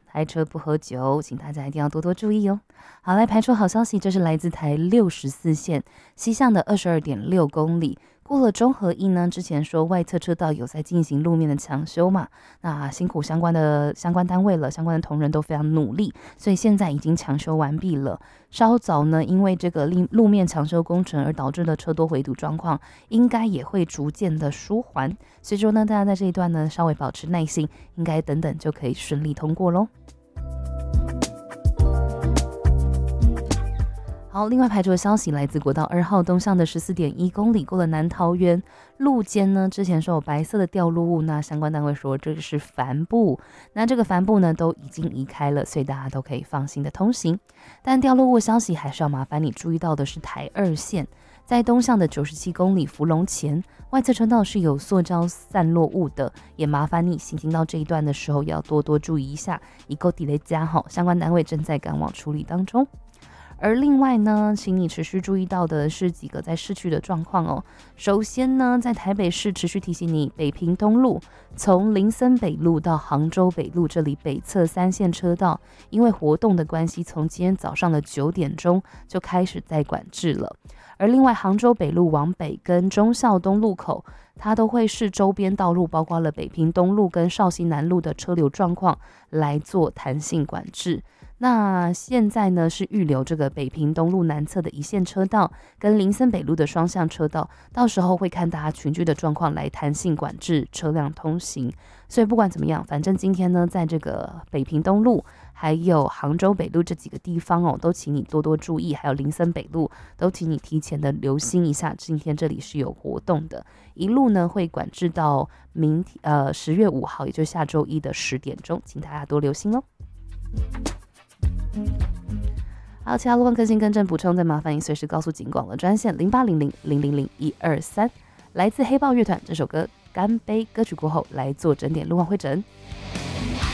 开车不喝酒，请大家一定要多多注意哦。好，来排除好消息，这是来自台64线西向的22.6公里。过了中和一呢，之前说外侧车道有在进行路面的抢修嘛，那辛苦相关单位了，相关的同仁都非常努力，所以现在已经抢修完毕了。稍早呢，因为这个路面抢修工程而导致的车多围堵状况，应该也会逐渐的舒缓。所以说呢，大家在这一段呢稍微保持耐心，应该等等就可以顺利通过咯。好，另外排除的消息来自国道2号东向的14.1公里，过了南桃园路肩呢，之前说有白色的掉落物，那相关单位说这个是帆布，那这个帆布呢都已经移开了，所以大家都可以放心的通行。但掉落物消息还是要麻烦你注意到的是台2线，在东向的97公里福隆前，外侧车道是有塑胶散落物的，也麻烦你行经到这一段的时候要多多注意一下，以够地雷加好，相关单位正在赶往处理当中。而另外呢，请你持续注意到的是几个在市区的状况哦。首先呢，在台北市持续提醒你，北平东路从林森北路到杭州北路这里北侧3线车道，因为活动的关系，从今天早上的9点钟就开始在管制了。而另外，杭州北路往北跟忠孝东路口，它都会视周边道路，包括了北平东路跟绍兴南路的车流状况来做弹性管制。那现在呢是预留这个北平东路南侧的一线车道跟林森北路的双向车道，到时候会看大家群聚的状况来弹性管制车辆通行。所以不管怎么样，反正今天呢，在这个北平东路还有杭州北路这几个地方哦，都请你多多注意，还有林森北路都请你提前的留心一下，今天这里是有活动的，一路呢会管制到10月5号，也就是下周一的10点钟，请大家多留心咯。好，其他路况更新更正补充，再麻烦您随时告诉警广的专线0800000123。来自黑豹乐团这首歌《干杯》歌曲过后，来做整点路况会诊。